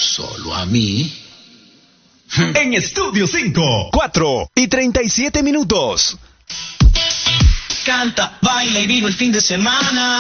¿Solo a mí? En Estudio 5, 4:37. Canta, baila y vive el fin de semana.